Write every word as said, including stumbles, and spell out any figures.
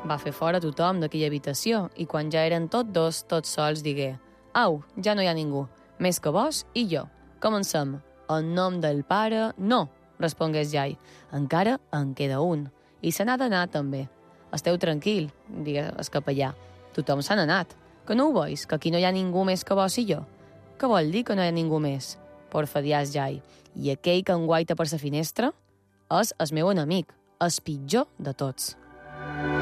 Va fer fora tothom d'aquella habitació i quan ja eren tots dos, tots sols, digué: «Au, ja no hi ha ningú, més que vos i jo. Comencem. En nom del pare, no», respongués Jai. «Encara en queda un, i se n'ha d'anar també». «Esteu tranquil», digué el capellà. «Tothom se n'ha anat. Que no ho veus, que aquí no hi ha ningú més que vos i jo?» «Què vol dir que no hi ha ningú més?» porfadiàs Jai. «I aquell que enguaita per la finestra és el meu enemic, el pitjor de tots».